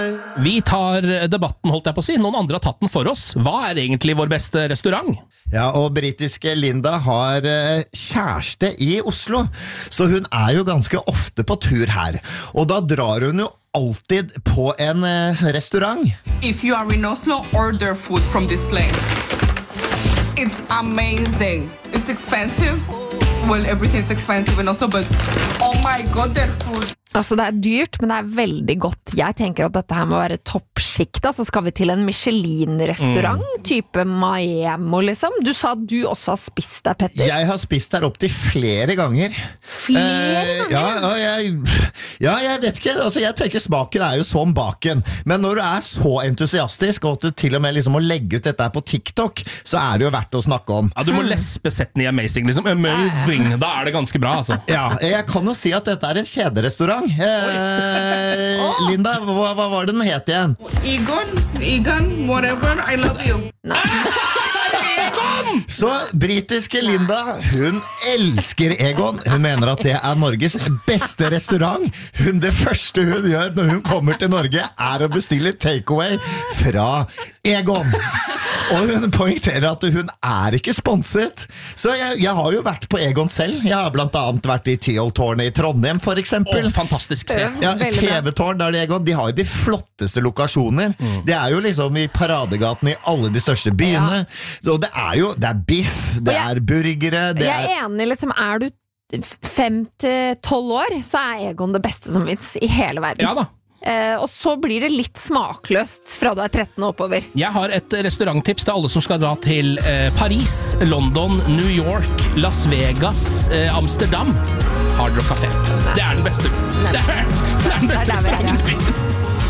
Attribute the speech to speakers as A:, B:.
A: Vi tar debatten, holdt jeg på å si. Noen andre har tatt den for oss. Hva egentlig vår beste restaurant?
B: Ja, og britiske Linda har kjæreste i Oslo, så hun jo ganske ofte på tur her. Og da drar hun jo alltid på en restaurant.
C: If you are in Oslo, order food from this place. It's amazing. It's expensive. Well, everything's expensive in Oslo, but oh my god, their food.
D: Altså det dyrt, men det veldig godt. Jeg tenker at dette her må være toppskikta, så skal vi til en Michelin-restaurant, type Maemo liksom. Du sa at du også har spist der, Petter.
B: Jeg har spist der opp til flere ganger.
D: Flere ganger?
B: Ja, jeg vet ikke. Altså, jeg tenker smaken jo som baken. Men når du så entusiastisk, og at du til og med liksom må legge ut dette på TikTok, så det jo verdt å snakke om.
A: Ja, du må lespe setten i Amazing, liksom. Amazing. Da det ganske bra, altså.
B: Ja, jeg kan jo si at dette en kjederestaurant. Linda, hva var det den het igjen?
C: Egon, whatever, I love you.
B: Så britiske Linda, hun elsker Egon. Hun mener at det Norges beste restaurant. Det første hun gjør når hun kommer til Norge å bestille takeaway fra Egon. Og hun poengterer at hun ikke sponset. Så jeg har jo vært på Egon selv. Jeg har blant annet vært i Tyholttårnet i Trondheim, for eksempel.
A: Fantastisk sted.
B: Ja, TV-tårn der Egon. De har jo de flotteste lokasjoner. Det jo liksom i paradegaten i alle de største byene. Så det jo, det biff, det burgere.
D: Jeg enig, liksom, du 5 til 12 år, så Egon det beste som finnes i hele verden.
A: Ja da.
D: Og så blir det litt smakløst fra du 13 og oppover.
A: Jeg har et restauranttips til alle som skal dra til Paris, London, New York, Las Vegas, Amsterdam. Hard Rock Café. Det den beste. Det den beste restauranten i byen.